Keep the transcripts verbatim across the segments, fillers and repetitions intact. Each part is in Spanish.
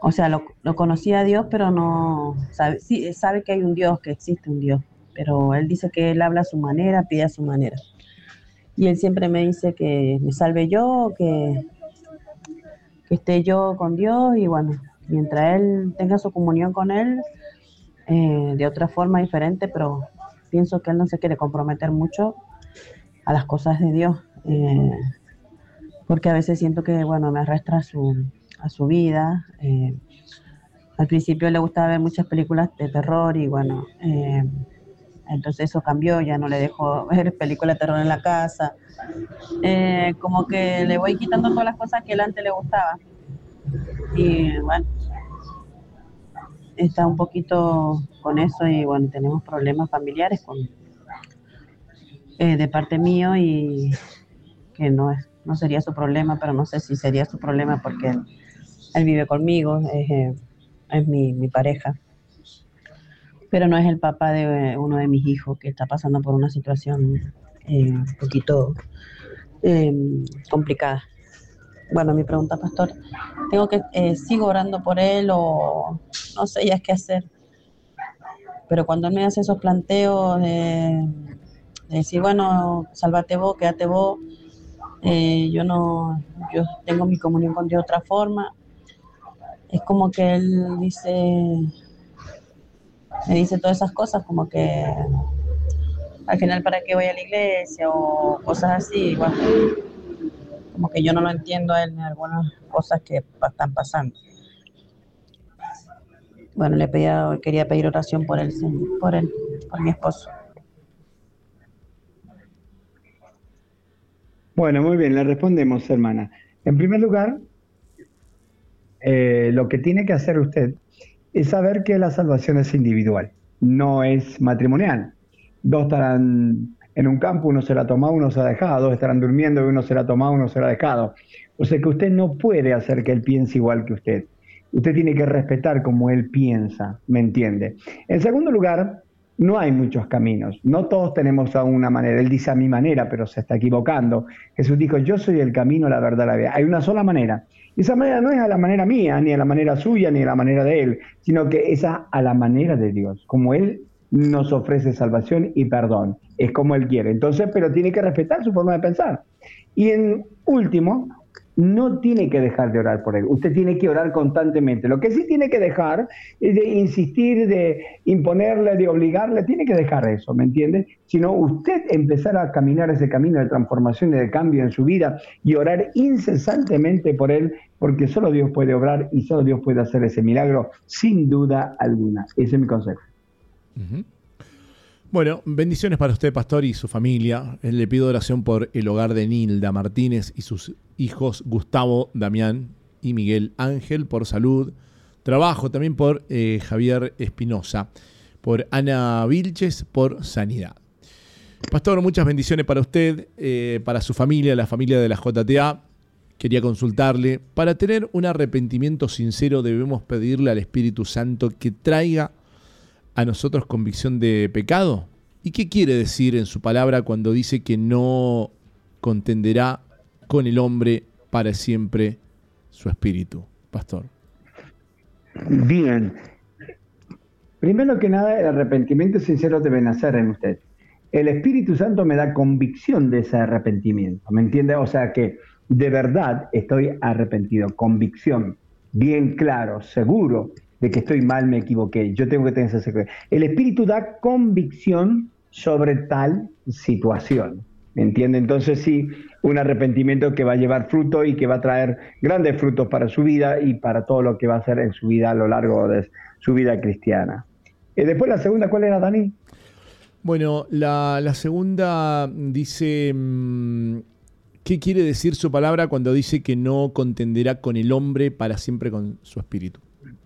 O sea, lo, lo conocía a Dios, pero no sabe, sí, sabe que hay un Dios, que existe un Dios, pero él dice que él habla a su manera, pide a su manera. Y él siempre me dice que me salve yo, que, que esté yo con Dios y bueno, mientras él tenga su comunión con él, eh, de otra forma diferente, pero pienso que él no se quiere comprometer mucho a las cosas de Dios, eh, porque a veces siento que, bueno, me arrastra a su, a su vida. Eh, al principio le gustaba ver muchas películas de terror y bueno, eh, entonces eso cambió, ya no le dejo ver películas de terror en la casa. Eh, como que le voy quitando todas las cosas que él antes le gustaba. Y bueno, está un poquito con eso y bueno, tenemos problemas familiares con, eh, de parte mío y que no es, no sería su problema, pero no sé si sería su problema porque él, él vive conmigo, es, eh, es mi, mi pareja, pero no es el papá de eh, uno de mis hijos que está pasando por una situación eh, un poquito eh, complicada. Bueno, mi pregunta, pastor, ¿tengo que, eh, sigo orando por él o no sé ya qué hacer? Pero cuando él me hace esos planteos de, de decir, bueno, sálvate vos, quédate vos, eh, yo no, yo tengo mi comunión con Dios de otra forma, es como que él dice, me dice todas esas cosas, como que al final para qué voy a la iglesia o cosas así, bueno, como que yo no lo entiendo a él en algunas cosas que pa- están pasando. Bueno, le pedía, quería pedir oración por él, sí, por él, por mi esposo. Bueno, muy bien, le respondemos, hermana. En primer lugar, eh, lo que tiene que hacer usted es saber que la salvación es individual, no es matrimonial. Dos estarán en un campo, uno será tomado, uno será dejado, dos estarán durmiendo y uno será tomado, uno será dejado. O sea que usted no puede hacer que él piense igual que usted. Usted tiene que respetar como él piensa, ¿me entiende? En segundo lugar, no hay muchos caminos, no todos tenemos a una manera. Él dice a mi manera, pero se está equivocando. Jesús dijo, yo soy el camino, la verdad, la vida. Hay una sola manera. Y esa manera no es a la manera mía, ni a la manera suya, ni a la manera de él, sino que es a, a la manera de Dios, como él nos ofrece salvación y perdón, es como él quiere. Entonces, pero tiene que respetar su forma de pensar. Y en último, no tiene que dejar de orar por él, usted tiene que orar constantemente. Lo que sí tiene que dejar es de insistir, de imponerle, de obligarle, tiene que dejar eso, ¿me entiende? Sino usted empezar a caminar ese camino de transformación y de cambio en su vida y orar incesantemente por él, porque solo Dios puede obrar y solo Dios puede hacer ese milagro, sin duda alguna. Ese es mi consejo. Uh-huh. Bueno, bendiciones para usted, pastor, y su familia. Le pido oración por el hogar de Nilda Martínez y sus hijos Gustavo, Damián y Miguel Ángel, por salud, trabajo, también por eh, Javier Espinosa, por Ana Vilches, por sanidad. Pastor, muchas bendiciones para usted, eh, para su familia, la familia de la J T A. Quería consultarle, para tener un arrepentimiento sincero debemos pedirle al Espíritu Santo que traiga a nosotros convicción de pecado. ¿Y qué quiere decir en su palabra cuando dice que no contenderá con el hombre para siempre su espíritu, pastor? Bien. Primero que nada, el arrepentimiento sincero debe nacer en usted. El Espíritu Santo me da convicción de ese arrepentimiento, ¿me entiende? O sea que de verdad estoy arrepentido, convicción, bien claro, seguro de que estoy mal, me equivoqué. Yo tengo que tener esa seguridad. El Espíritu da convicción sobre tal situación, ¿me entiende? Entonces sí, un arrepentimiento que va a llevar fruto y que va a traer grandes frutos para su vida y para todo lo que va a hacer en su vida a lo largo de su vida cristiana. Eh, después la segunda, ¿cuál era, Dani? Bueno, la, la segunda dice, mmm, ¿qué quiere decir su palabra cuando dice que no contenderá con el hombre para siempre con su espíritu?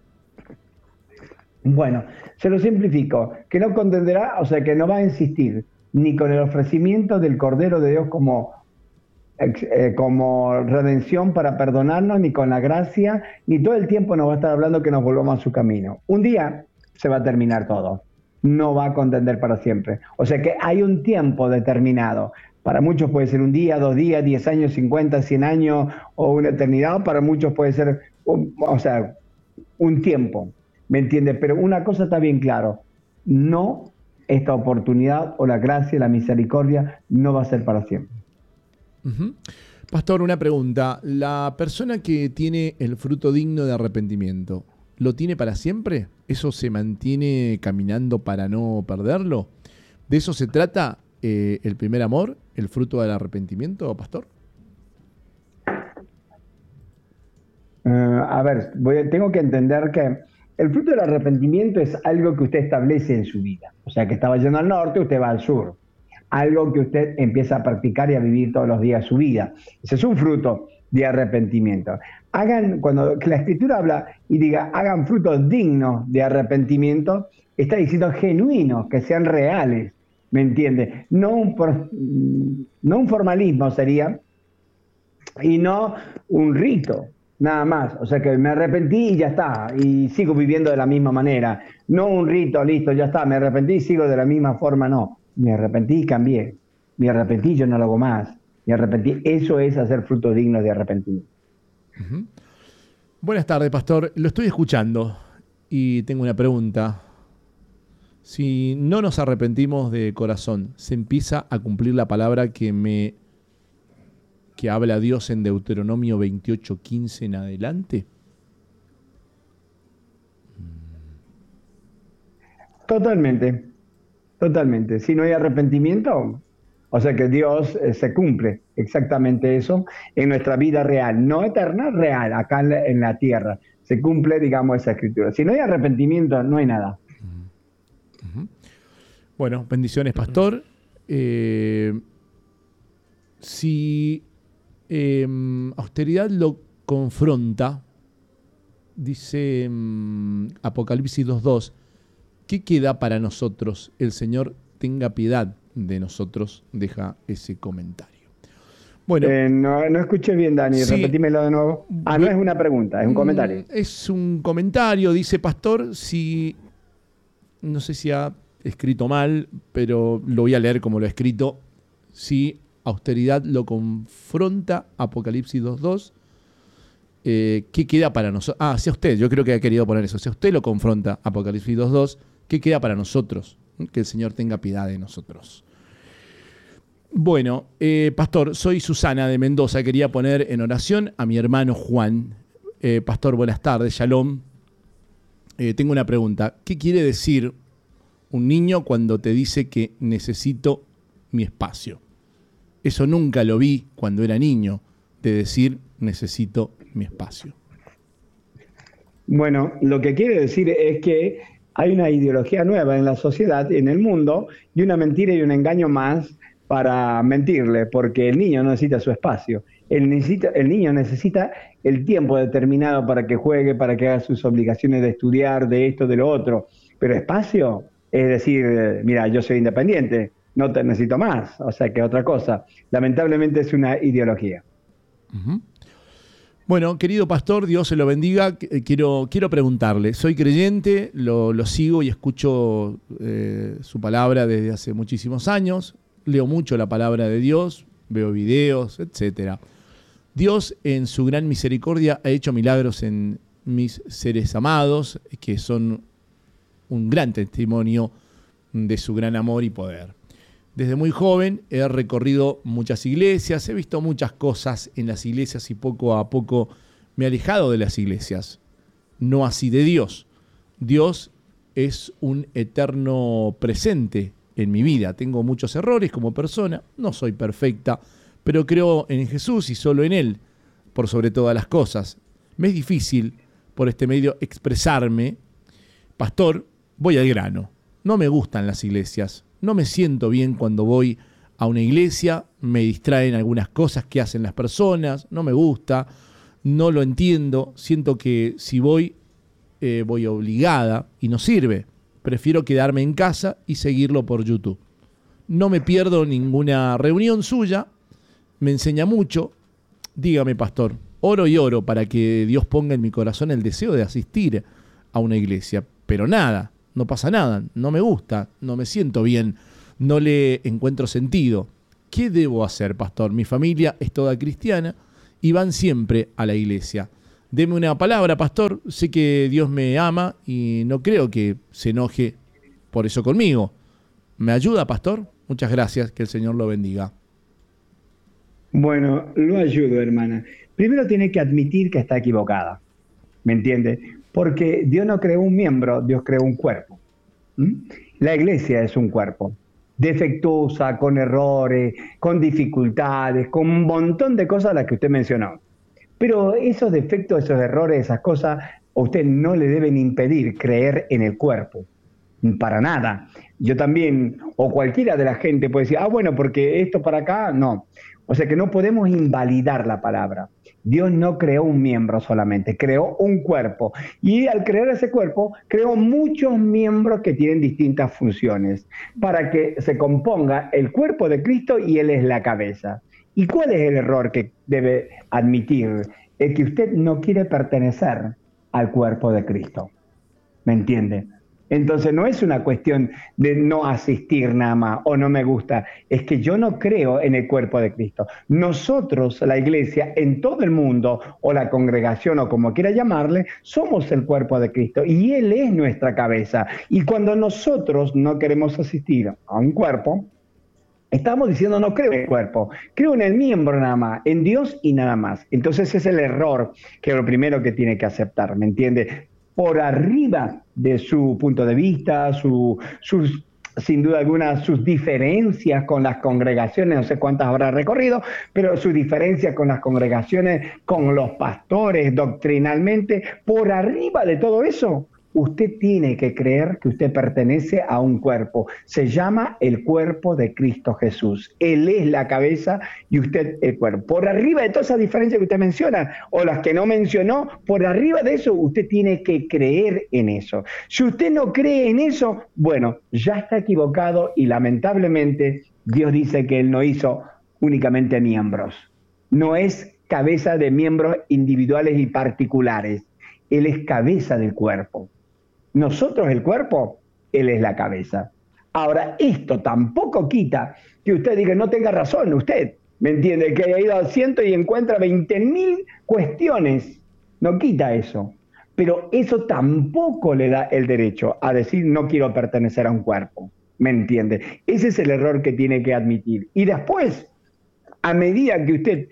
Bueno, se lo simplifico, que no contenderá, o sea, que no va a insistir ni con el ofrecimiento del Cordero de Dios como, eh, como redención para perdonarnos, ni con la gracia, ni todo el tiempo nos va a estar hablando que nos volvamos a su camino. Un día se va a terminar todo, no va a contender para siempre. O sea que hay un tiempo determinado. Para muchos puede ser un día, dos días, diez años, cincuenta, cien años o una eternidad. Para muchos puede ser, o sea, un tiempo, ¿me entiendes? Pero una cosa está bien claro, no, esta oportunidad o la gracia, la misericordia no va a ser para siempre. Uh-huh. Pastor, una pregunta. ¿La persona que tiene el fruto digno de arrepentimiento, lo tiene para siempre? ¿Eso se mantiene caminando para no perderlo? ¿De eso se trata eh, el primer amor, el fruto del arrepentimiento, pastor? Uh, a ver, voy a, tengo que entender que el fruto del arrepentimiento es algo que usted establece en su vida. O sea, que estaba yendo al norte, usted va al sur. Algo que usted empieza a practicar y a vivir todos los días su vida. Ese es un fruto de arrepentimiento. Hagan, cuando la Escritura habla y diga, hagan frutos dignos de arrepentimiento, está diciendo genuinos, que sean reales, ¿me entiende? No un, no un formalismo sería, y no un rito, nada más. O sea que me arrepentí y ya está, y sigo viviendo de la misma manera. No un rito, listo, ya está, me arrepentí y sigo de la misma forma, no. Me arrepentí y cambié. Me arrepentí, yo no lo hago más. Me arrepentí. Eso es hacer frutos dignos de arrepentimiento. Uh-huh. Buenas tardes, pastor. Lo estoy escuchando y tengo una pregunta. Si no nos arrepentimos de corazón, ¿se empieza a cumplir la palabra que me que habla Dios en Deuteronomio veintiocho quince en adelante? Totalmente. Totalmente. Si no hay arrepentimiento, o sea que Dios eh, se cumple exactamente eso en nuestra vida real, no eterna, real, acá en la, en la tierra. Se cumple, digamos, esa escritura. Si no hay arrepentimiento, no hay nada. Uh-huh. Bueno, bendiciones, pastor. Eh, si eh, austeridad lo confronta, dice um, Apocalipsis dos dos, ¿qué queda para nosotros? El Señor tenga piedad de nosotros, deja ese comentario. Bueno, eh, no, no escuché bien, Dani, sí, repetímelo de nuevo. Ah, no es una pregunta, es un comentario. Es un comentario, dice pastor, si, no sé si ha escrito mal, pero lo voy a leer como lo ha escrito. Si austeridad lo confronta, Apocalipsis dos dos, eh, ¿qué queda para nosotros? Ah, si a usted, yo creo que ha querido poner eso, si a usted lo confronta, Apocalipsis dos dos, ¿qué queda para nosotros? Que el Señor tenga piedad de nosotros. Bueno, eh, pastor, soy Susana de Mendoza. Quería poner en oración a mi hermano Juan. Eh, pastor, buenas tardes, shalom. Eh, tengo una pregunta. ¿Qué quiere decir un niño cuando te dice que necesito mi espacio? Eso nunca lo vi cuando era niño, de decir necesito mi espacio. Bueno, lo que quiere decir es que hay una ideología nueva en la sociedad, en el mundo, y una mentira y un engaño más para mentirle, porque el niño no necesita su espacio. El, necesita, el niño necesita el tiempo determinado para que juegue, para que haga sus obligaciones de estudiar, de esto, de lo otro. Pero espacio es decir, mira, yo soy independiente, no te necesito más. O sea, que otra cosa. Lamentablemente es una ideología. Uh-huh. Bueno, querido pastor, Dios se lo bendiga. Quiero, quiero preguntarle, soy creyente, lo, lo sigo y escucho eh, su palabra desde hace muchísimos años, leo mucho la palabra de Dios, veo videos, etcétera. Dios en su gran misericordia ha hecho milagros en mis seres amados, que son un gran testimonio de su gran amor y poder. Desde muy joven he recorrido muchas iglesias, he visto muchas cosas en las iglesias y poco a poco me he alejado de las iglesias. No así de Dios. Dios es un eterno presente en mi vida. Tengo muchos errores como persona, no soy perfecta, pero creo en Jesús y solo en Él, por sobre todas las cosas. Me es difícil por este medio expresarme. Pastor, voy al grano. No me gustan las iglesias. No me siento bien cuando voy a una iglesia, me distraen algunas cosas que hacen las personas, no me gusta, no lo entiendo, siento que si voy, eh, voy obligada y no sirve. Prefiero quedarme en casa y seguirlo por YouTube. No me pierdo ninguna reunión suya, me enseña mucho. Dígame, pastor, oro y oro para que Dios ponga en mi corazón el deseo de asistir a una iglesia, pero nada. No pasa nada, no me gusta, no me siento bien, no le encuentro sentido. ¿Qué debo hacer, pastor? Mi familia es toda cristiana y van siempre a la iglesia. Deme una palabra, pastor. Sé que Dios me ama y no creo que se enoje por eso conmigo. ¿Me ayuda, pastor? Muchas gracias, que el Señor lo bendiga. Bueno, lo ayudo, hermana. Primero tiene que admitir que está equivocada, ¿me entiende? Porque Dios no creó un miembro, Dios creó un cuerpo. ¿Mm? La iglesia es un cuerpo, defectuosa, con errores, con dificultades, con un montón de cosas a las que usted mencionó. Pero esos defectos, esos errores, esas cosas, a usted no le deben impedir creer en el cuerpo. Para nada. Yo también, o cualquiera de la gente puede decir, ah, bueno, porque esto para acá, no. O sea que no podemos invalidar la palabra. Dios no creó un miembro solamente, creó un cuerpo. Y al crear ese cuerpo, creó muchos miembros que tienen distintas funciones para que se componga el cuerpo de Cristo y Él es la cabeza. ¿Y cuál es el error que debe admitir? Es que usted no quiere pertenecer al cuerpo de Cristo. ¿Me entiende? Entonces no es una cuestión de no asistir nada más o no me gusta, es que yo no creo en el cuerpo de Cristo. Nosotros, la iglesia, en todo el mundo, o la congregación, o como quiera llamarle, somos el cuerpo de Cristo y Él es nuestra cabeza. Y cuando nosotros no queremos asistir a un cuerpo, estamos diciendo no creo en el cuerpo, creo en el miembro nada más, en Dios y nada más. Entonces ese es el error que es lo primero que tiene que aceptar, ¿me entiende? Por arriba de su punto de vista, su, sus, sin duda alguna, sus diferencias con las congregaciones, no sé cuántas habrá recorrido, pero sus diferencias con las congregaciones, con los pastores, doctrinalmente, por arriba de todo eso, usted tiene que creer que usted pertenece a un cuerpo. Se llama el cuerpo de Cristo Jesús. Él es la cabeza y usted el cuerpo. Por arriba de todas esas diferencias que usted menciona, o las que no mencionó, por arriba de eso usted tiene que creer en eso. Si usted no cree en eso, bueno, ya está equivocado y lamentablemente Dios dice que Él no hizo únicamente miembros. No es cabeza de miembros individuales y particulares. Él es cabeza del cuerpo. Nosotros el cuerpo, Él es la cabeza. Ahora, esto tampoco quita que usted diga, no tenga razón, usted, ¿me entiende? Que haya ido al ciento y encuentra veinte mil cuestiones. No quita eso. Pero eso tampoco le da el derecho a decir, no quiero pertenecer a un cuerpo. ¿Me entiende? Ese es el error que tiene que admitir. Y después, a medida que usted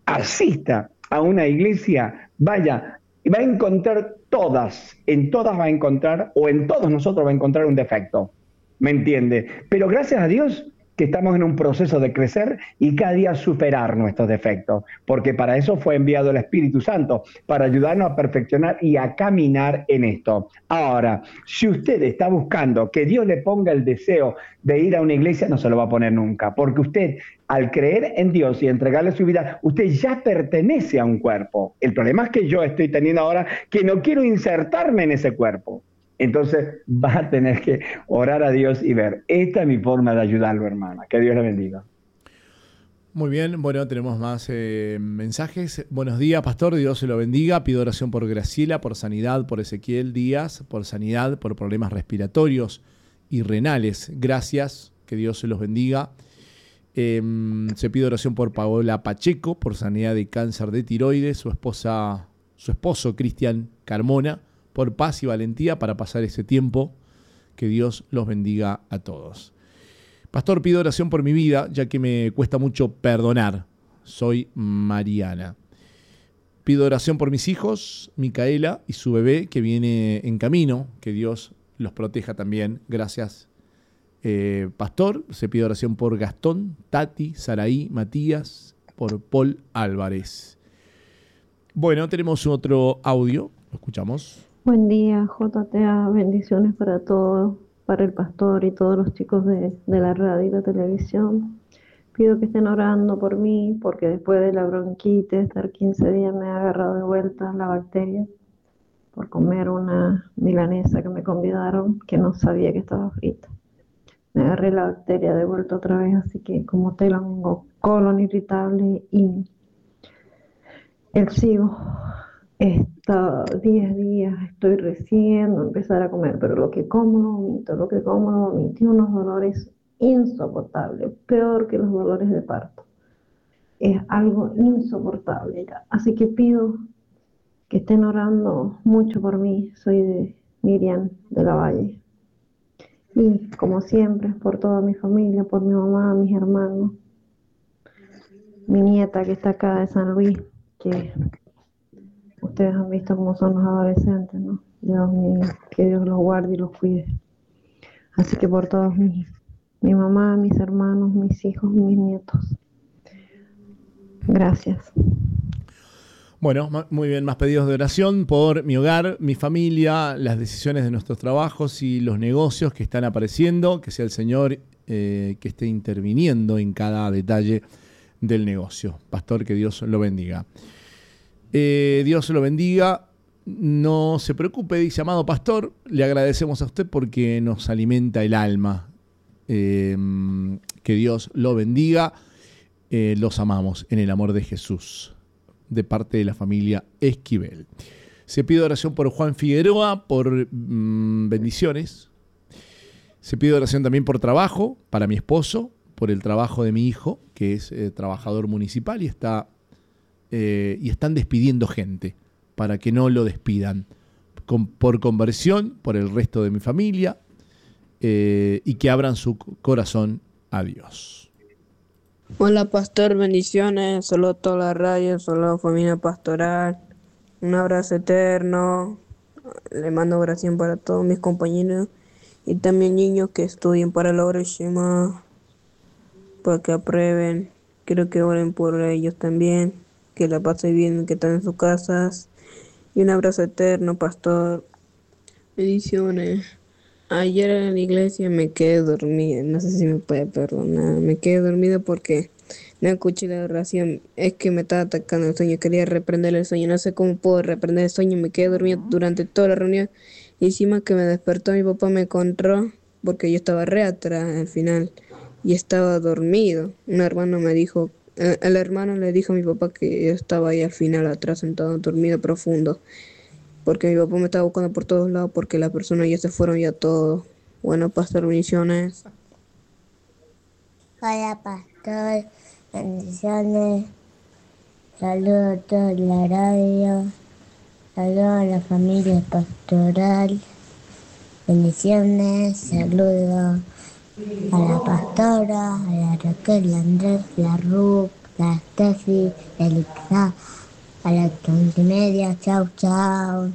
asista a una iglesia, vaya, va a encontrar todas, en todas va a encontrar, o en todos nosotros va a encontrar un defecto, ¿me entiende? Pero gracias a Dios que estamos en un proceso de crecer y cada día superar nuestros defectos, porque para eso fue enviado el Espíritu Santo, para ayudarnos a perfeccionar y a caminar en esto. Ahora, si usted está buscando que Dios le ponga el deseo de ir a una iglesia, no se lo va a poner nunca, porque usted, al creer en Dios y entregarle su vida, usted ya pertenece a un cuerpo. El problema es que yo estoy teniendo ahora que no quiero insertarme en ese cuerpo. Entonces va a tener que orar a Dios y ver, esta es mi forma de ayudarlo, hermana. Que Dios le bendiga. Muy bien, bueno, tenemos más eh, mensajes. Buenos días, pastor, Dios se lo bendiga. Pido oración por Graciela, por sanidad, por Ezequiel Díaz, por sanidad, por problemas respiratorios y renales. Gracias, que Dios se los bendiga. Eh, se pide oración por Paola Pacheco, por sanidad de cáncer de tiroides, su esposa, su esposo Cristian Carmona, por paz y valentía para pasar ese tiempo. Que Dios los bendiga a todos. Pastor, pido oración por mi vida, ya que me cuesta mucho perdonar. Soy Mariana. Pido oración por mis hijos, Micaela y su bebé, que viene en camino. Que Dios los proteja también. Gracias, eh, pastor. Se pide oración por Gastón, Tati, Saraí, Matías, por Paul Álvarez. Bueno, tenemos otro audio. Lo escuchamos. Buen día, J T A, bendiciones para todos, para el pastor y todos los chicos de, de la radio y la televisión. Pido que estén orando por mí, porque después de la bronquitis, estar quince días me ha agarrado de vuelta la bacteria por comer una milanesa que me convidaron, que no sabía que estaba frita. Me agarré la bacteria de vuelta otra vez, así que como tengo colon irritable y el sigo. Estos diez días estoy recién a empezar a comer, pero lo que como no vomito, lo que como no vomito, y unos dolores insoportables, peor que los dolores de parto. Es algo insoportable ya. Así que pido que estén orando mucho por mí. Soy de Miriam de la Valle. Y como siempre, por toda mi familia, por mi mamá, mis hermanos, mi nieta que está acá de San Luis, que ustedes han visto cómo son los adolescentes, ¿no? Dios mío, que Dios los guarde y los cuide. Así que por todos mis, mi mamá, mis hermanos, mis hijos, mis nietos. Gracias. Bueno, muy bien, más pedidos de oración por mi hogar, mi familia, las decisiones de nuestros trabajos y los negocios que están apareciendo, que sea el Señor eh, que esté interviniendo en cada detalle del negocio. Pastor, que Dios lo bendiga. Eh, Dios lo bendiga. No se preocupe, dice amado pastor, le agradecemos a usted porque nos alimenta el alma. Eh, que Dios lo bendiga. Eh, los amamos en el amor de Jesús, de parte de la familia Esquivel. Se pide oración por Juan Figueroa, por mmm, bendiciones. Se pide oración también por trabajo, para mi esposo, por el trabajo de mi hijo, que es eh, trabajador municipal y, está, eh, y están despidiendo gente, para que no lo despidan. Con, por conversión, por el resto de mi familia, eh, y que abran su corazón a Dios. Hola pastor, bendiciones, solo toda la radio, solo familia pastoral, un abrazo eterno, le mando oración para todos mis compañeros y también niños que estudien para la hora Shema, para que aprueben, quiero que oren por ellos también, que la pasen bien, que están en sus casas, y un abrazo eterno pastor, bendiciones. Ayer en la iglesia me quedé dormida, no sé si me puede perdonar, me quedé dormida porque no escuché la oración, es que me estaba atacando el sueño, quería reprender el sueño, no sé cómo puedo reprender el sueño, me quedé dormida durante toda la reunión, y encima que me despertó mi papá me encontró, porque yo estaba re atrás al final, y estaba dormido, un hermano me dijo, el, el hermano le dijo a mi papá que yo estaba ahí al final atrás sentado dormido profundo, porque mi papá me estaba buscando por todos lados, porque las personas ya se fueron ya todos. Bueno, pastor, bendiciones. Hola, pastor, bendiciones. Saludos a toda la radio. Saludos a la familia pastoral. Bendiciones. Saludos a la pastora, a la Raquel, la Andrés, la Ruth, la Steffi, la Elixa. A las once y media, chau, chau.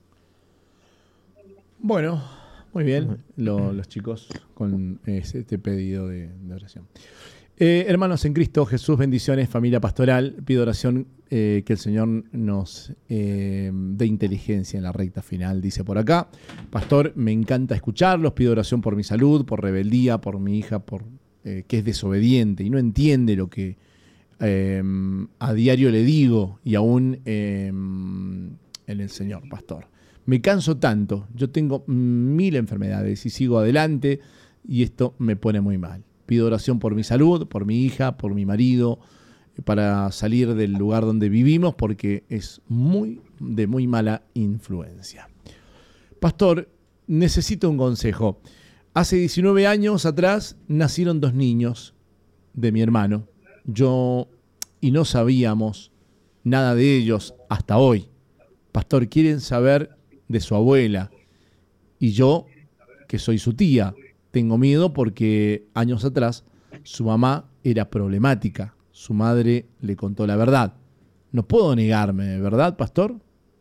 Bueno, muy bien, Lo, los chicos con este pedido de, de oración. Eh, hermanos en Cristo, Jesús, bendiciones, familia pastoral. Pido oración eh, que el Señor nos eh, dé inteligencia en la recta final, dice por acá. Pastor, me encanta escucharlos, pido oración por mi salud, por rebeldía, por mi hija, por eh, que es desobediente y no entiende lo que Eh, a diario le digo y aún eh, en el Señor, pastor. Me canso tanto, yo tengo mil enfermedades y sigo adelante y esto me pone muy mal. Pido oración por mi salud, por mi hija, por mi marido, para salir del lugar donde vivimos porque es muy de muy mala influencia. Pastor, necesito un consejo. Hace diecinueve años atrás nacieron dos niños de mi hermano. Yo, y no sabíamos nada de ellos hasta hoy. Pastor, quieren saber de su abuela. Y yo, que soy su tía, tengo miedo porque años atrás su mamá era problemática. Su madre le contó la verdad. No puedo negarme, ¿verdad, pastor?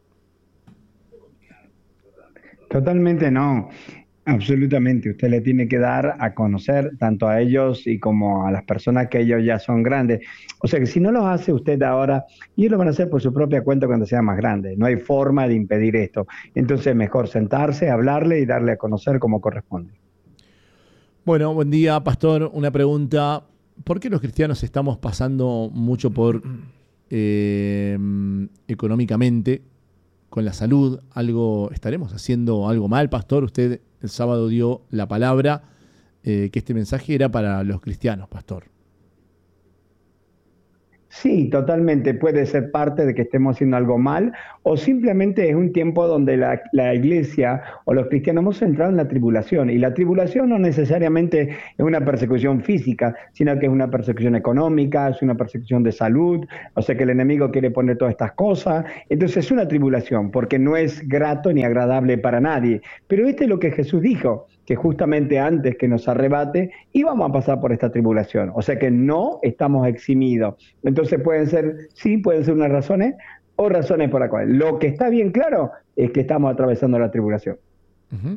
Totalmente no. Absolutamente, usted le tiene que dar a conocer tanto a ellos y como a las personas que ellos ya son grandes. O sea que si no los hace usted ahora, ellos lo van a hacer por su propia cuenta cuando sean más grandes. No hay forma de impedir esto. Entonces mejor sentarse, hablarle y darle a conocer como corresponde. Bueno, buen día, pastor. Una pregunta. ¿Por qué los cristianos estamos pasando mucho por eh, económicamente con la salud? Algo estaremos haciendo algo mal, pastor. Usted el sábado dio la palabra eh, que este mensaje era para los cristianos, pastor. Sí, totalmente. Puede ser parte de que estemos haciendo algo mal o simplemente es un tiempo donde la, la iglesia o los cristianos hemos entrado en la tribulación. Y la tribulación no necesariamente es una persecución física, sino que es una persecución económica, es una persecución de salud, o sea que el enemigo quiere poner todas estas cosas. Entonces es una tribulación porque no es grato ni agradable para nadie. Pero este es lo que Jesús dijo, que justamente antes que nos arrebate íbamos a pasar por esta tribulación. O sea que no estamos eximidos. Entonces pueden ser, sí, pueden ser unas razones o razones por las cuales. Lo que está bien claro es que estamos atravesando la tribulación. Uh-huh.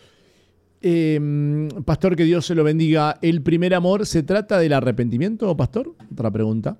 Eh, pastor, que Dios se lo bendiga. ¿El primer amor se trata del arrepentimiento, pastor? Otra pregunta.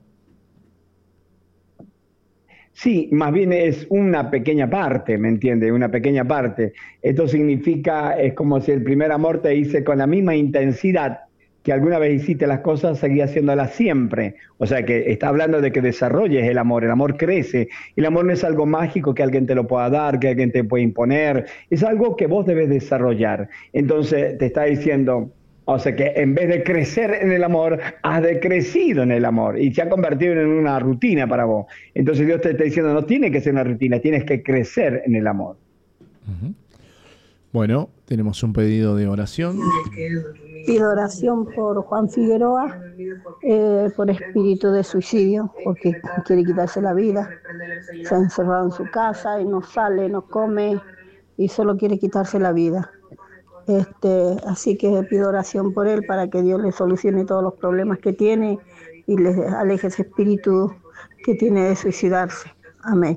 Sí, más bien es una pequeña parte, ¿me entiende? Una pequeña parte. Esto significa, es como si el primer amor te dice con la misma intensidad que alguna vez hiciste las cosas, seguí haciéndolas siempre. O sea que está hablando de que desarrolles el amor, el amor crece. El amor no es algo mágico que alguien te lo pueda dar, que alguien te pueda imponer, es algo que vos debes desarrollar. Entonces te está diciendo, o sea que en vez de crecer en el amor, has decrecido en el amor y se ha convertido en una rutina para vos. Entonces Dios te está diciendo, no tiene que ser una rutina, tienes que crecer en el amor. Uh-huh. Bueno, tenemos un pedido de oración. Pido oración por Juan Figueroa, eh, por espíritu de suicidio, porque quiere quitarse la vida. Se ha encerrado en su casa y no sale, no come y solo quiere quitarse la vida. Este, así que pido oración por él para que Dios le solucione todos los problemas que tiene y le aleje ese espíritu que tiene de suicidarse. Amén.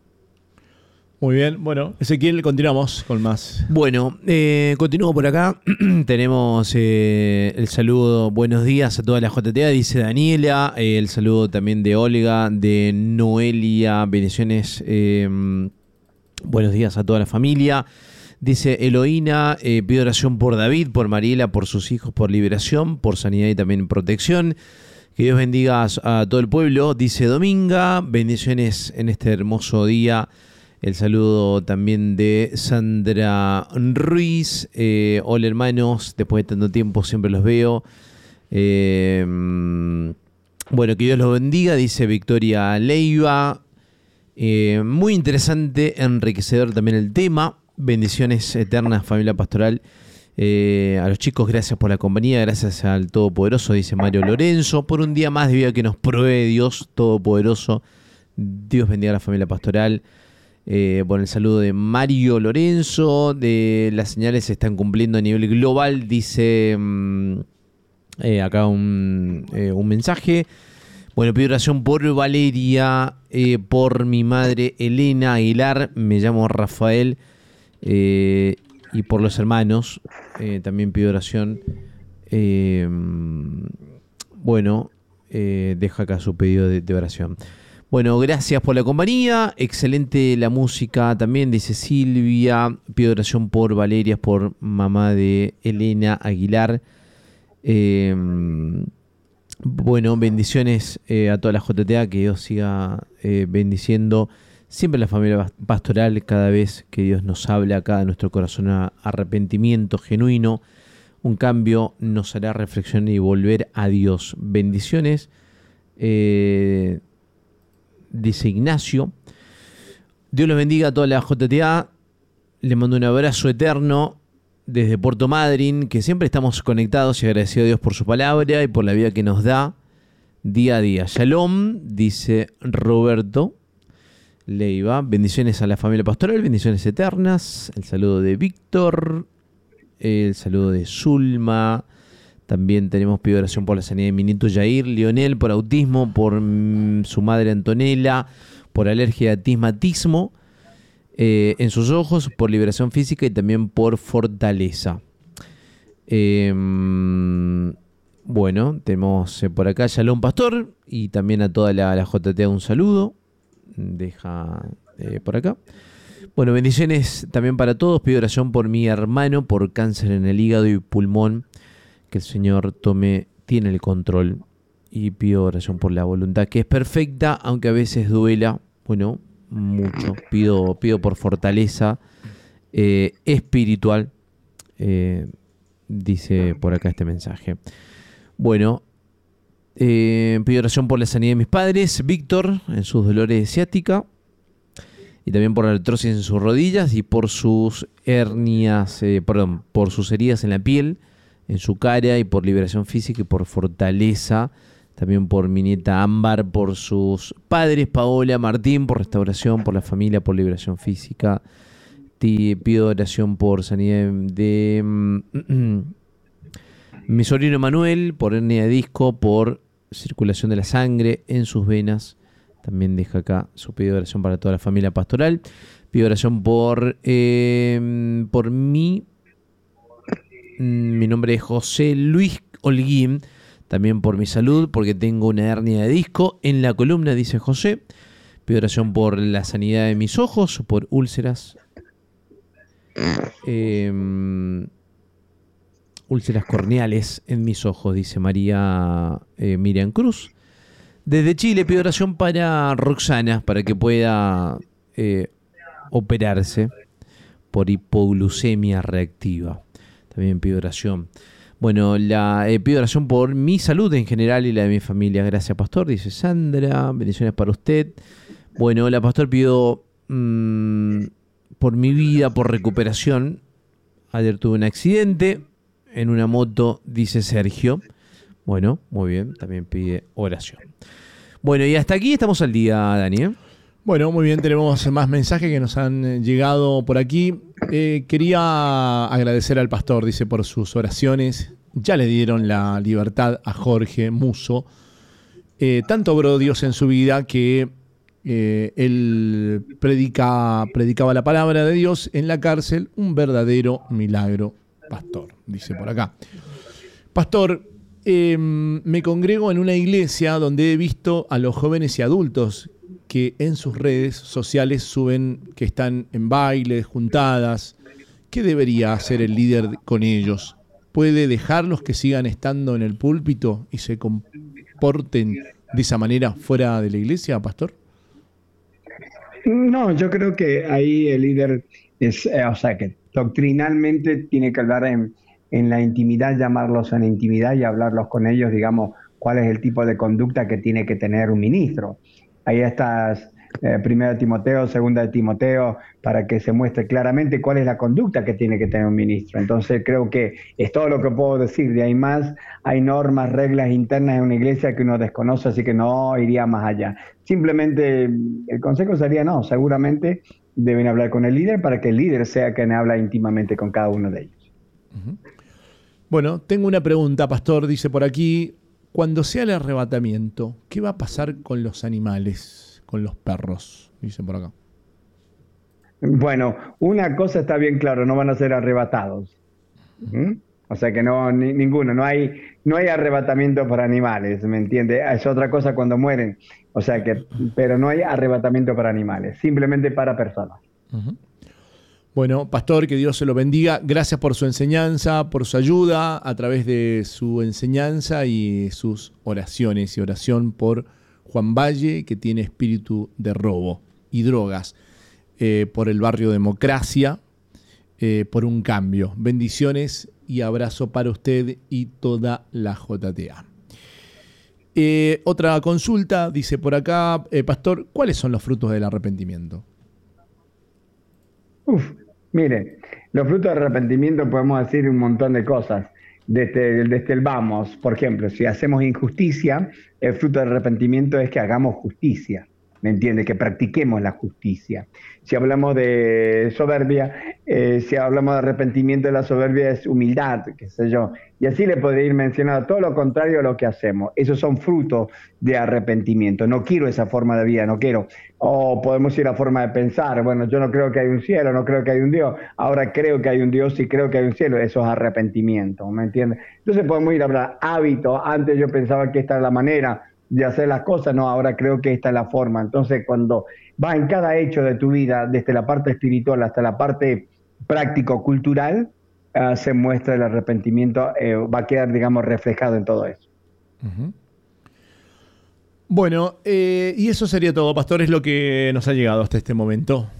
Muy bien, bueno, Ezequiel, continuamos con más. Bueno, eh, continúo por acá. Tenemos eh, el saludo, buenos días a toda la J T A, dice Daniela. Eh, el saludo también de Olga, de Noelia, bendiciones. Eh, buenos días a toda la familia. Dice Eloína, eh, pido oración por David, por Mariela, por sus hijos, por liberación, por sanidad y también protección. Que Dios bendiga a, a todo el pueblo. Dice Dominga, bendiciones en este hermoso día. El saludo también de Sandra Ruiz. Eh, hola hermanos, después de tanto tiempo siempre los veo. Eh, bueno, que Dios los bendiga, dice Victoria Leiva. Eh, muy interesante, enriquecedor también el tema. Bendiciones eternas, familia pastoral. Eh, a los chicos, gracias por la compañía, gracias al Todopoderoso, dice Mario Lorenzo. Por un día más de vida que nos provee Dios Todopoderoso. Dios bendiga a la familia pastoral. Eh, bueno, el saludo de Mario Lorenzo, de las señales se están cumpliendo a nivel global, dice mm, eh, acá un, eh, un mensaje. Bueno, pido oración por Valeria, eh, por mi madre Elena Aguilar, me llamo Rafael, eh, y por los hermanos, eh, también pido oración. Eh, bueno, eh, deja acá su pedido de, de oración. Bueno, gracias por la compañía, excelente la música también, dice Silvia, pido oración por Valeria, por mamá de Elena Aguilar. Eh, bueno, bendiciones eh, a toda la J T A, que Dios siga eh, bendiciendo siempre la familia pastoral, cada vez que Dios nos habla acá en nuestro corazón, a arrepentimiento genuino, un cambio nos hará reflexionar y volver a Dios. Bendiciones. Eh, Dice Ignacio. Dios los bendiga a toda la J T A. Le mando un abrazo eterno desde Puerto Madryn, que siempre estamos conectados y agradecido a Dios por su palabra y por la vida que nos da día a día. Shalom, dice Roberto Leiva. Bendiciones a la familia pastoral, bendiciones eternas. El saludo de Víctor, el saludo de Zulma. También tenemos pido oración por la sanidad de mi nieto Yair, Lionel, por autismo, por mm, su madre Antonella, por alergia y astigmatismo eh, en sus ojos, por liberación física y también por fortaleza. Eh, bueno, tenemos eh, por acá Shalom Pastor y también a toda la, la J T A un saludo. Deja eh, por acá. Bueno, bendiciones también para todos. Pido oración por mi hermano, por cáncer en el hígado y pulmón. Que el Señor tome, tiene el control, y pido oración por la voluntad que es perfecta, aunque a veces duela, bueno, mucho. Pido, pido por fortaleza eh, espiritual, eh, dice por acá este mensaje. Bueno, Eh, pido oración por la sanidad de mis padres, Víctor, en sus dolores de ciática, y también por la artrosis en sus rodillas y por sus hernias, eh, perdón, por sus heridas en la piel, en su cara, y por liberación física y por fortaleza. También por mi nieta Ámbar, por sus padres, Paola, Martín, por restauración, por la familia, por liberación física. Te pido oración por sanidad de mm, mi sobrino Manuel, por hernia de disco, por circulación de la sangre en sus venas. También deja acá su pedido de oración para toda la familia pastoral. Pido oración por, eh, por mí. Mi nombre es José Luis Holguín. También por mi salud, porque tengo una hernia de disco en la columna, dice José. Pido oración por la sanidad de mis ojos, por úlceras. Eh, úlceras corneales en mis ojos, dice María eh, Miriam Cruz. Desde Chile pido oración para Roxana, para que pueda eh, operarse por hipoglucemia reactiva. También pido oración. Bueno, la, eh, pido oración por mi salud en general y la de mi familia. Gracias, pastor, dice Sandra. Bendiciones para usted. Bueno, hola, pastor, pido mmm, por mi vida, por recuperación. Ayer tuve un accidente en una moto, dice Sergio. Bueno, muy bien, también pide oración. Bueno, y hasta aquí estamos al día, Dani, ¿eh? Bueno, muy bien, tenemos más mensajes que nos han llegado por aquí. Eh, quería agradecer al pastor, dice, por sus oraciones. Ya le dieron la libertad a Jorge Muso. Eh, tanto obró Dios en su vida que eh, él predica, predicaba la palabra de Dios en la cárcel. Un verdadero milagro, pastor, dice por acá. Pastor, eh, me congrego en una iglesia donde he visto a los jóvenes y adultos que en sus redes sociales suben que están en bailes, juntadas. ¿Qué debería hacer el líder con ellos? ¿Puede dejarlos que sigan estando en el púlpito y se comporten de esa manera fuera de la iglesia, pastor? No, yo creo que ahí el líder es, eh, o sea, que doctrinalmente tiene que hablar en, en la intimidad, llamarlos en intimidad y hablarlos con ellos, digamos, cuál es el tipo de conducta que tiene que tener un ministro. Ahí estás, eh, primera de Timoteo, segunda de Timoteo, para que se muestre claramente cuál es la conducta que tiene que tener un ministro. Entonces creo que es todo lo que puedo decir. De ahí más, hay normas, reglas internas en una iglesia que uno desconoce, así que no iría más allá. Simplemente el consejo sería no, seguramente deben hablar con el líder para que el líder sea quien habla íntimamente con cada uno de ellos. Uh-huh. Bueno, tengo una pregunta, pastor, dice por aquí. Cuando sea el arrebatamiento, ¿qué va a pasar con los animales, con los perros? Dicen por acá. Bueno, una cosa está bien claro, no van a ser arrebatados. ¿Mm? O sea que no, ni, ninguno, no hay, no hay arrebatamiento para animales, ¿me entiende? Es otra cosa cuando mueren. O sea que, pero no hay arrebatamiento para animales, simplemente para personas. Uh-huh. Bueno, pastor, que Dios se lo bendiga. Gracias por su enseñanza, por su ayuda a través de su enseñanza y sus oraciones. Y oración por Juan Valle, que tiene espíritu de robo y drogas. Eh, por el barrio Democracia, eh, por un cambio. Bendiciones y abrazo para usted y toda la J T A. Eh, otra consulta, dice por acá, eh, pastor, ¿cuáles son los frutos del arrepentimiento? Uf, mire, los frutos del arrepentimiento podemos decir un montón de cosas. Desde, desde el vamos, por ejemplo, si hacemos injusticia, el fruto del arrepentimiento es que hagamos justicia. ¿Me entiende? Que practiquemos la justicia. Si hablamos de soberbia, eh, si hablamos de arrepentimiento de la soberbia es humildad, qué sé yo. Y así le podría ir mencionando todo lo contrario a lo que hacemos. Esos son frutos de arrepentimiento. No quiero esa forma de vida, no quiero. O podemos ir a forma de pensar. Bueno, yo no creo que hay un cielo, no creo que hay un Dios. Ahora creo que hay un Dios y creo que hay un cielo. Eso es arrepentimiento, ¿me entiende? Entonces podemos ir a hablar hábitos. Antes yo pensaba que esta era la manera de hacer las cosas, no, ahora creo que esta es la forma. Entonces, cuando va en cada hecho de tu vida, desde la parte espiritual hasta la parte práctico-cultural, uh, se muestra el arrepentimiento, eh, va a quedar, digamos, reflejado en todo eso. Uh-huh. Bueno, eh, y eso sería todo, pastor, es lo que nos ha llegado hasta este momento.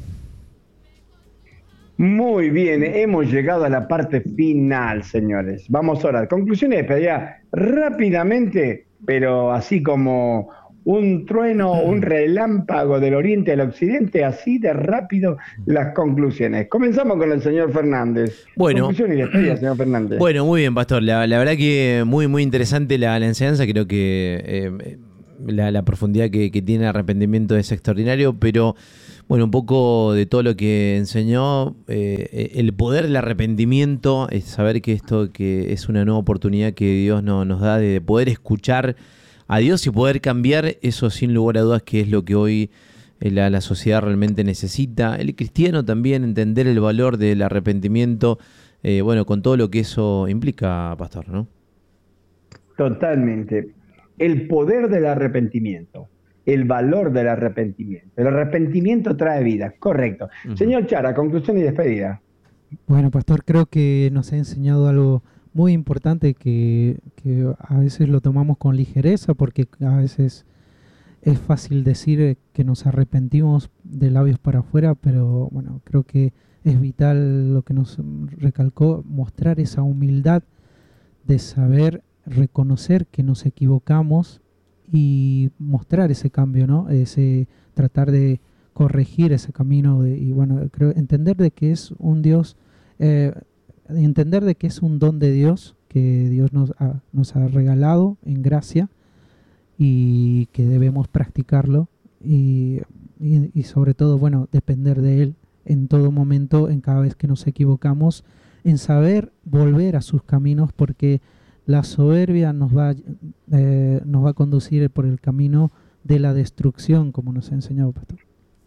Muy bien, hemos llegado a la parte final, señores. Vamos ahora, conclusiones de despedida rápidamente. pero así como un trueno, un relámpago del oriente al occidente, así de rápido las conclusiones. Comenzamos con el señor Fernández. Bueno, conclusión y despedida, señor Fernández. Bueno, muy bien, Pastor. La, la verdad que muy, muy interesante la, la enseñanza. Creo que eh, la, la profundidad que, que tiene el arrepentimiento es extraordinario, pero bueno, un poco de todo lo que enseñó, eh, el poder del arrepentimiento, es saber que esto que es una nueva oportunidad que Dios no, nos da de poder escuchar a Dios y poder cambiar, eso sin lugar a dudas que es lo que hoy la, la sociedad realmente necesita. El cristiano también, entender el valor del arrepentimiento, eh, bueno, con todo lo que eso implica, Pastor, ¿no? Totalmente. El poder del arrepentimiento, el valor del arrepentimiento. El arrepentimiento trae vida, correcto. Uh-huh. Señor Chara, conclusión y despedida. Bueno, Pastor, creo que nos ha enseñado algo muy importante que, que a veces lo tomamos con ligereza, porque a veces es fácil decir que nos arrepentimos de labios para afuera, pero bueno, creo que es vital lo que nos recalcó, mostrar esa humildad de saber reconocer que nos equivocamos y mostrar ese cambio, ¿no? Ese tratar de corregir ese camino de, y bueno, creo entender de que es un Dios, eh, entender de que es un don de Dios que Dios nos ha, nos ha regalado en gracia y que debemos practicarlo y, y, y sobre todo, bueno, depender de Él en todo momento, en cada vez que nos equivocamos, en saber volver a sus caminos, porque la soberbia nos va, eh, nos va a conducir por el camino de la destrucción, como nos ha enseñado Pastor.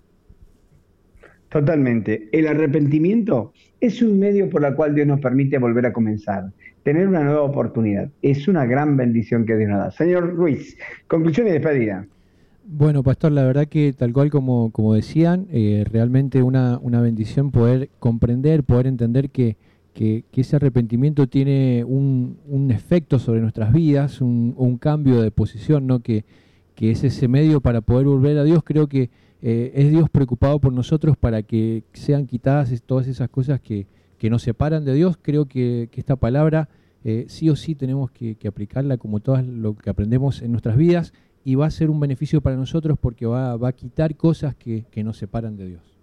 Totalmente. El arrepentimiento es un medio por el cual Dios nos permite volver a comenzar, tener una nueva oportunidad. Es una gran bendición que Dios nos da. Señor Ruiz, conclusión y despedida. Bueno, Pastor, la verdad que tal cual como, como decían, eh, realmente una, una bendición poder comprender, poder entender que, que, que ese arrepentimiento tiene un, un efecto sobre nuestras vidas, un, un cambio de posición, ¿no? Que, que es ese medio para poder volver a Dios. Creo que eh, es Dios preocupado por nosotros para que sean quitadas todas esas cosas que, que nos separan de Dios. Creo que, que esta palabra eh, sí o sí tenemos que, que aplicarla como todo lo que aprendemos en nuestras vidas, y va a ser un beneficio para nosotros porque va, va a quitar cosas que, que nos separan de Dios.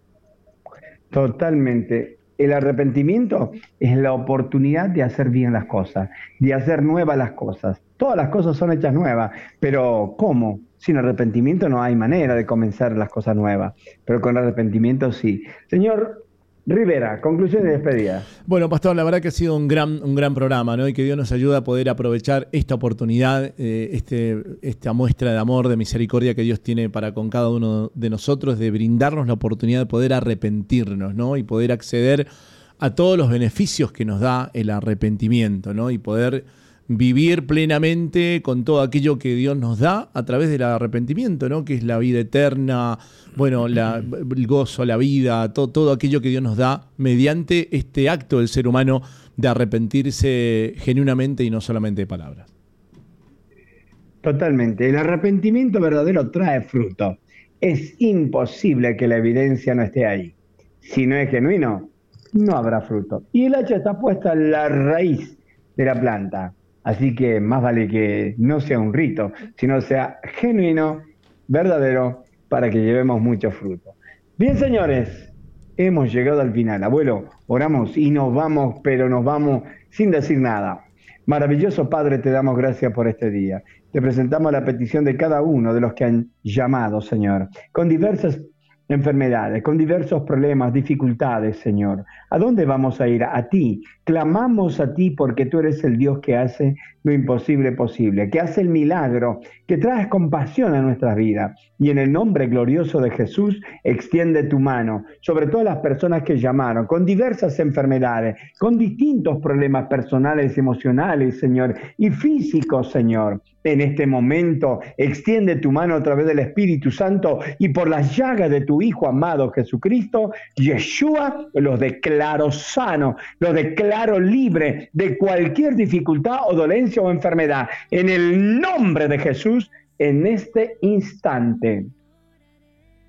Totalmente. El arrepentimiento es la oportunidad de hacer bien las cosas, de hacer nuevas las cosas. Todas las cosas son hechas nuevas, pero ¿cómo? Sin arrepentimiento no hay manera de comenzar las cosas nuevas, pero con arrepentimiento sí. Señor Rivera, conclusión y despedida. Bueno, Pastor, la verdad que ha sido un gran, un gran programa, ¿no? Y que Dios nos ayude a poder aprovechar esta oportunidad, eh, este, esta muestra de amor, de misericordia que Dios tiene para con cada uno de nosotros, de brindarnos la oportunidad de poder arrepentirnos, ¿no? Y poder acceder a todos los beneficios que nos da el arrepentimiento, ¿no? Y poder vivir plenamente con todo aquello que Dios nos da a través del arrepentimiento, ¿no? Que es la vida eterna, bueno, la, el gozo, la vida, todo, todo aquello que Dios nos da mediante este acto del ser humano de arrepentirse genuinamente y no solamente de palabras. Totalmente. El arrepentimiento verdadero trae fruto. Es imposible que la evidencia no esté ahí. Si no es genuino, no habrá fruto. Y el hacha está puesta en la raíz de la planta. Así que más vale que no sea un rito, sino sea genuino, verdadero, para que llevemos mucho fruto. Bien, señores, hemos llegado al final. Abuelo, oramos y nos vamos, pero nos vamos sin decir nada. Maravilloso Padre, te damos gracias por este día. Te presentamos la petición de cada uno de los que han llamado, Señor, con diversas enfermedades, con diversos problemas, dificultades, Señor. ¿A dónde vamos a ir? A ti. Clamamos a ti porque tú eres el Dios que hace lo imposible posible, que hace el milagro, que traes compasión a nuestras vidas. Y en el nombre glorioso de Jesús, extiende tu mano sobre todas las personas que llamaron, con diversas enfermedades, con distintos problemas personales, emocionales, Señor, y físicos, Señor. En este momento, extiende tu mano a través del Espíritu Santo y por las llagas de tu Hijo amado Jesucristo, Yeshua, los declaro sano, los declaro libre de cualquier dificultad o dolencia o enfermedad. En el nombre de Jesús, en este instante,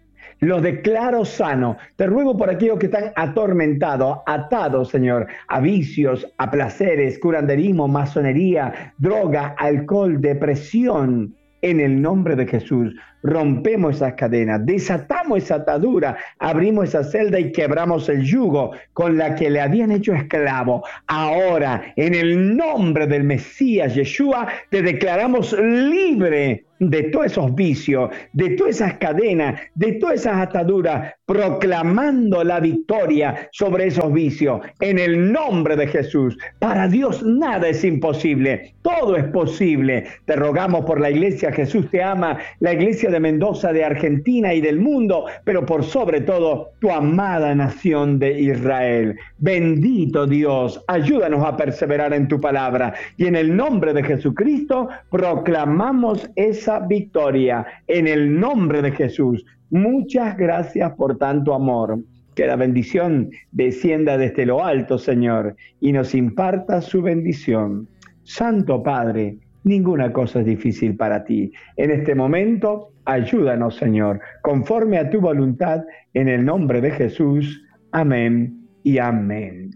Los declaro sanos. Te ruego por aquellos que están atormentados, atados, Señor, a vicios, a placeres, curanderismo, masonería, droga, alcohol, depresión. En el nombre de Jesús, rompemos esas cadenas, desatamos esa atadura, abrimos esa celda y quebramos el yugo con la que le habían hecho esclavo. Ahora, en el nombre del Mesías Yeshua, te declaramos libre de todos esos vicios, de todas esas cadenas, de todas esas ataduras, proclamando la victoria sobre esos vicios. En el nombre de Jesús, para Dios nada es imposible, todo es posible. Te rogamos por la iglesia, Jesús te ama, la iglesia de Mendoza, de Argentina y del mundo, pero por sobre todo tu amada nación de Israel. Bendito Dios, ayúdanos a perseverar en tu palabra y en el nombre de Jesucristo proclamamos esa victoria. En el nombre de Jesús, muchas gracias por tanto amor. Que la bendición descienda desde lo alto, Señor, y nos imparta su bendición. Santo Padre, ninguna cosa es difícil para ti. En este momento, ayúdanos, Señor, conforme a tu voluntad, en el nombre de Jesús. Amén y amén.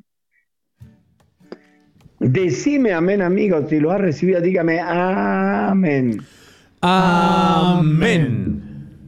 Decime amén, amigos. Si lo has recibido, dígame amén. Amén.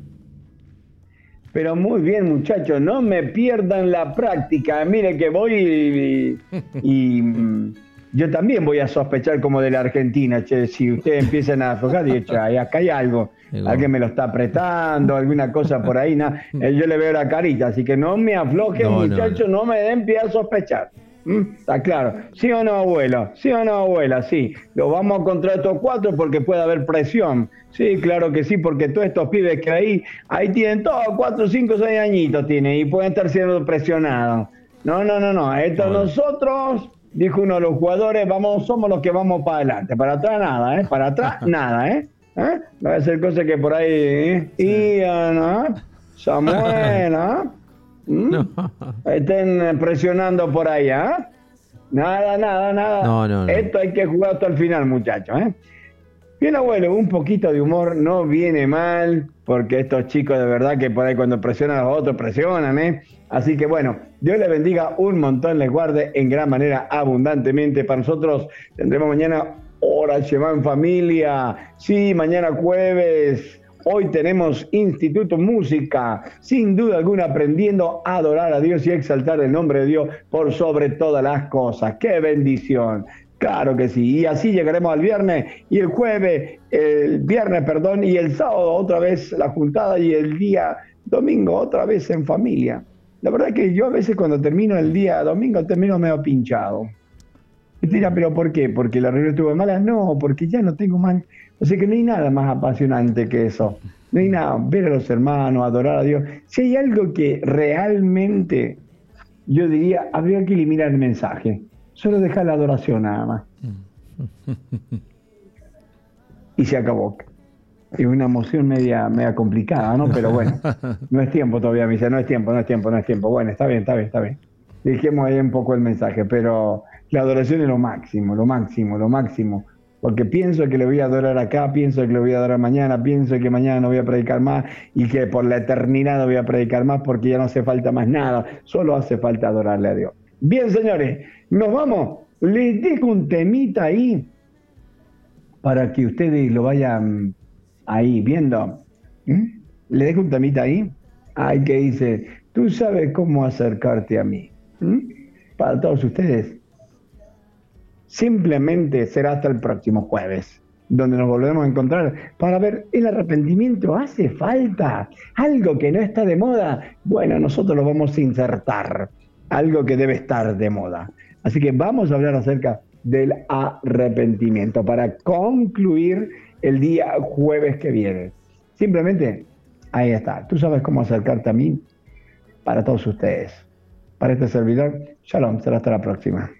Pero muy bien, muchachos, no me pierdan la práctica. Mire que voy y, y, y yo también voy a sospechar como de la Argentina. Che, si ustedes empiezan a aflojar, digo, che, acá hay algo. Alguien me lo está apretando, alguna cosa por ahí. Nah, yo le veo la carita, así que no me aflojen, no, muchachos, no, no. no me den pie a sospechar. ¿Mm? Está claro. ¿Sí o no, abuela? ¿Sí o no, abuela? Sí. Lo vamos a contra estos cuatro porque puede haber presión. Sí, claro que sí, porque todos estos pibes que ahí, ahí tienen todos cuatro, cinco, seis añitos tienen y pueden estar siendo presionados. No, no, no, no. Esto no. Nosotros, dijo uno de los jugadores, vamos, somos los que vamos para adelante. Para atrás nada, ¿eh? Para atrás nada, ¿eh? ¿Eh? Va a ser cosas que por ahí, ¿eh? Ian, ¿eh? Samuel, ¿eh? ¿Mm? No. Estén presionando por ahí, ¿eh? Nada, nada, nada. No, no, no. Esto hay que jugar hasta el final, muchachos, ¿eh? Bien, abuelo, un poquito de humor no viene mal, porque estos chicos de verdad que por ahí cuando presionan a los otros presionan, ¿eh? Así que bueno, Dios les bendiga un montón, les guarde en gran manera, abundantemente. Para nosotros tendremos mañana hora Shema en familia. Sí, mañana jueves. Hoy tenemos Instituto Música, sin duda alguna aprendiendo a adorar a Dios y a exaltar el nombre de Dios por sobre todas las cosas. ¡Qué bendición! Claro que sí. Y así llegaremos al viernes y el jueves, el viernes, perdón, y el sábado otra vez la juntada y el día domingo otra vez en familia. La verdad que yo a veces cuando termino el día domingo termino medio pinchado. Y te dirá, ¿pero por qué? ¿Porque la reunión estuvo mala? No, porque ya no tengo más. O sea que no hay nada más apasionante que eso. No hay nada, ver a los hermanos, adorar a Dios. Si hay algo que realmente, yo diría, habría que eliminar el mensaje. Solo dejar la adoración nada más. Y se acabó. Es una emoción media, media complicada, ¿no? Pero bueno, no es tiempo todavía, me dice, no es tiempo, no es tiempo, no es tiempo. Bueno, está bien, está bien, está bien. Dejemos ahí un poco el mensaje, pero la adoración es lo máximo, lo máximo, lo máximo. Porque pienso que le voy a adorar acá, pienso que le voy a adorar mañana, pienso que mañana no voy a predicar más y que por la eternidad no voy a predicar más porque ya no hace falta más nada, solo hace falta adorarle a Dios. Bien, señores, nos vamos. Les dejo un temita ahí para que ustedes lo vayan ahí viendo. ¿Mm? Les dejo un temita ahí. Ay, que dice, tú sabes cómo acercarte a mí. ¿Mm? Para todos ustedes. Simplemente será hasta el próximo jueves, donde nos volvemos a encontrar para ver el arrepentimiento. ¿Hace falta algo que no está de moda? Bueno, nosotros lo vamos a insertar, algo que debe estar de moda. Así que vamos a hablar acerca del arrepentimiento para concluir el día jueves que viene. Simplemente, ahí está. Tú sabes cómo acercarte a mí para todos ustedes. Para este servidor, shalom, será hasta la próxima.